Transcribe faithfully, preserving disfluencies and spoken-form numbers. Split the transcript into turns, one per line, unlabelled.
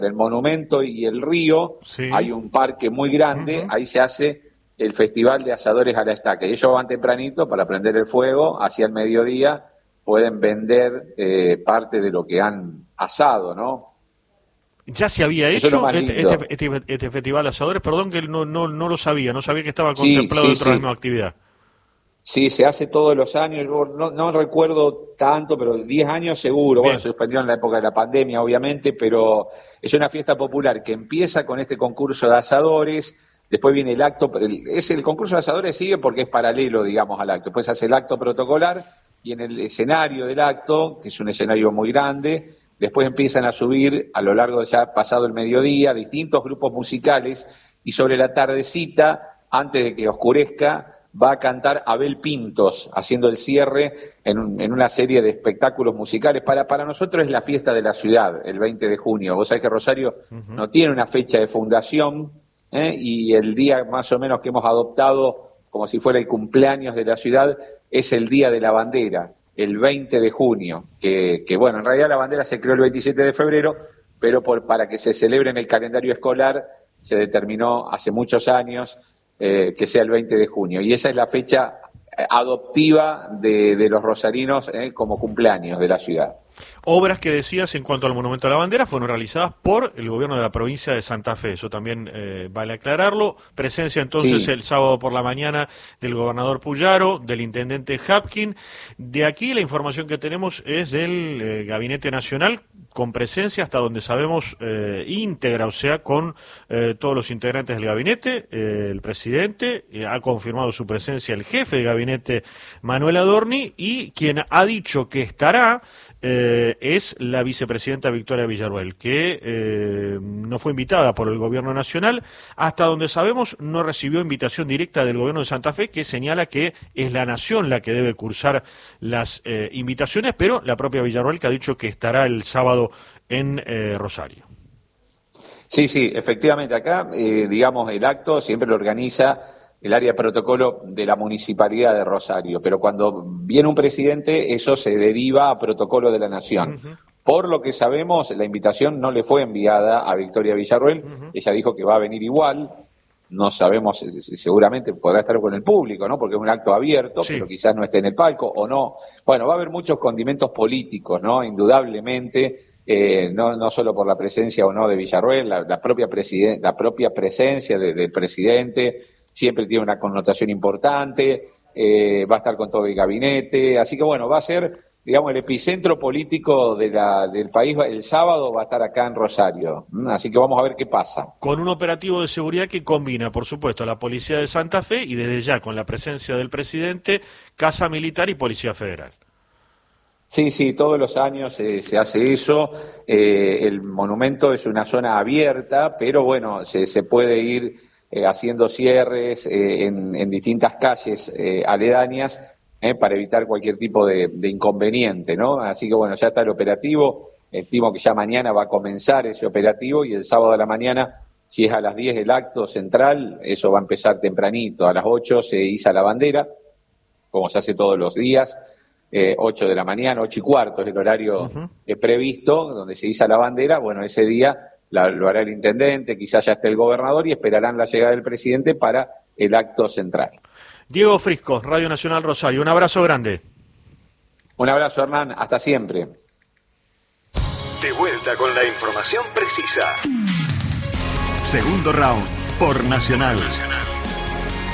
el monumento y el río, sí. Hay un parque muy grande, uh-huh. Ahí se hace el Festival de Asadores a la Estaca. Y ellos van tempranito para prender el fuego, hacia el mediodía pueden vender eh, parte de lo que han asado, ¿no?
¿Ya se había hecho este, este, este, este Festival de Asadores? Perdón que no, no, no lo sabía, no sabía que estaba contemplado sí, sí, dentro sí. de la misma actividad.
Sí, se hace todos los años, no, no recuerdo tanto, pero diez años seguro. Bien. Bueno, se suspendió en la época de la pandemia, obviamente, pero es una fiesta popular que empieza con este concurso de asadores, después viene el acto, el, es el concurso de asadores sigue porque es paralelo, digamos, al acto. Después hace el acto protocolar y en el escenario del acto, que es un escenario muy grande, después empiezan a subir a lo largo de ya pasado el mediodía distintos grupos musicales y sobre la tardecita, antes de que oscurezca, va a cantar Abel Pintos, haciendo el cierre en, un, en una serie de espectáculos musicales. Para, para nosotros es la fiesta de la ciudad, el veinte de junio. Vos sabés que Rosario uh-huh. no tiene una fecha de fundación, ¿eh? Y el día más o menos que hemos adoptado como si fuera el cumpleaños de la ciudad es el Día de la Bandera, el veinte de junio, que, que bueno, en realidad la bandera se creó el veintisiete de febrero, pero por, para que se celebre en el calendario escolar se determinó hace muchos años Eh, que sea el veinte de junio, y esa es la fecha adoptiva de, de los rosarinos eh, como cumpleaños de la ciudad.
Obras que decías en cuanto al Monumento a la Bandera fueron realizadas por el gobierno de la provincia de Santa Fe, eso también eh, vale aclararlo. Presencia entonces sí. el sábado por la mañana del gobernador Puyaro, del intendente Hapkin. De aquí la información que tenemos es del eh, Gabinete Nacional, con presencia hasta donde sabemos eh, íntegra, o sea, con eh, todos los integrantes del gabinete, eh, el presidente, eh, ha confirmado su presencia el jefe de gabinete Manuel Adorni, y quien ha dicho que estará eh, es la vicepresidenta Victoria Villarruel, que eh, no fue invitada por el gobierno nacional, hasta donde sabemos no recibió invitación directa del gobierno de Santa Fe, que señala que es la nación la que debe cursar las eh, invitaciones, pero la propia Villarruel que ha dicho que estará el sábado en eh, Rosario.
Sí, sí, efectivamente acá, eh, digamos, el acto siempre lo organiza el área de protocolo de la Municipalidad de Rosario, pero cuando viene un presidente, eso se deriva a protocolo de la Nación. Uh-huh. Por lo que sabemos, la invitación no le fue enviada a Victoria Villarruel, uh-huh. Ella dijo que va a venir igual, no sabemos, seguramente podrá estar con el público, ¿no? Porque es un acto abierto, sí. Pero quizás no esté en el palco, o no. Bueno, va a haber muchos condimentos políticos, ¿no? Indudablemente, eh, no, no solo por la presencia o no de Villarruel, la, la propia presiden- la propia presencia de, del presidente siempre tiene una connotación importante, eh, va a estar con todo el gabinete, así que bueno, va a ser, digamos, el epicentro político de la, del país, el sábado va a estar acá en Rosario, así que vamos a ver qué pasa.
Con un operativo de seguridad que combina, por supuesto, a la Policía de Santa Fe y desde ya con la presencia del presidente, Casa Militar y Policía Federal.
Sí, sí, todos los años eh, se hace eso, eh, el monumento es una zona abierta, pero bueno, se, se puede ir Eh, haciendo cierres eh, en, en distintas calles eh, aledañas eh, para evitar cualquier tipo de, de inconveniente, ¿no? Así que bueno, ya está el operativo, estimo que ya mañana va a comenzar ese operativo y el sábado a la mañana, si es a las diez el acto central, eso va a empezar tempranito, a las ocho se iza la bandera, como se hace todos los días, eh, ocho de la mañana, ocho y cuarto es el horario uh-huh. eh, previsto, donde se iza la bandera, bueno, ese día La, lo hará el intendente, quizás ya esté el gobernador y esperarán la llegada del presidente para el acto central.
Diego Frisco, Radio Nacional Rosario, un abrazo grande.
Un abrazo, Hernán, hasta siempre.
De vuelta con la información precisa.
Segundo round por Nacional. Nacional.